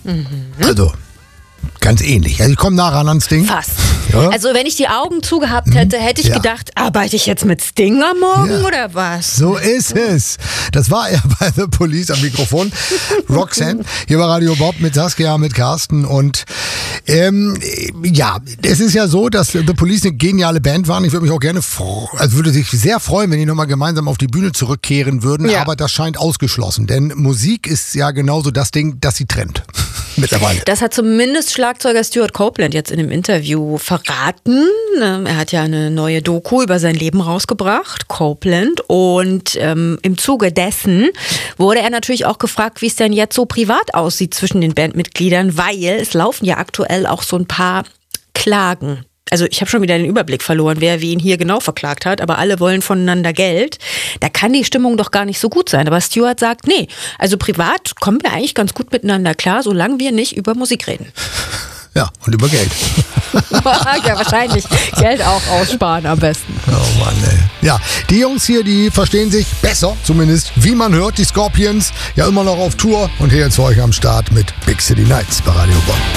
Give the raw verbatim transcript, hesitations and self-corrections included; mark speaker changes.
Speaker 1: Mhm.
Speaker 2: Also, ganz ähnlich. Also ich komme nah ran an Sting.
Speaker 1: Fast.
Speaker 2: Ja?
Speaker 1: Also wenn ich die Augen zugehabt hätte, hätte ich
Speaker 2: Ja.
Speaker 1: gedacht, arbeite ich jetzt mit Sting am Morgen
Speaker 2: Ja.
Speaker 1: oder was?
Speaker 2: So ist es. Das war er bei The Police am Mikrofon. Roxanne, hier bei Radio Bob mit Saskia, mit Carsten. Und ähm, ja, es ist ja so, dass The Police eine geniale Band waren. Ich würde mich auch gerne, fro- also würde sich sehr freuen, wenn die nochmal gemeinsam auf die Bühne zurückkehren würden.
Speaker 1: Ja.
Speaker 2: Aber das scheint ausgeschlossen. Denn Musik ist ja genauso das Ding, das sie trennt. Mittlerweile.
Speaker 1: Das hat zumindest Schlagzeuger Stuart Copeland jetzt in einem Interview verraten. Ähm, Er hat ja eine neue Doku über sein Leben rausgebracht, Copeland. Und ähm, im Zuge dessen wurde er natürlich auch gefragt, wie es denn jetzt so privat aussieht zwischen den Bandmitgliedern, weil es laufen ja aktuell auch so ein paar Klagen. Also ich habe schon wieder den Überblick verloren, wer wen hier genau verklagt hat, aber alle wollen voneinander Geld. Da kann die Stimmung doch gar nicht so gut sein. Aber Stuart sagt, nee, also privat kommen wir eigentlich ganz gut miteinander klar, solange wir nicht über Musik reden.
Speaker 2: Ja, und über Geld.
Speaker 1: Ja, wahrscheinlich. Geld auch aussparen am besten.
Speaker 2: Oh Mann, ey. Ja, die Jungs hier, die verstehen sich besser, zumindest, wie man hört. Die Scorpions, ja immer noch auf Tour. Und hier jetzt für euch am Start mit Big City Nights bei Radio Bob.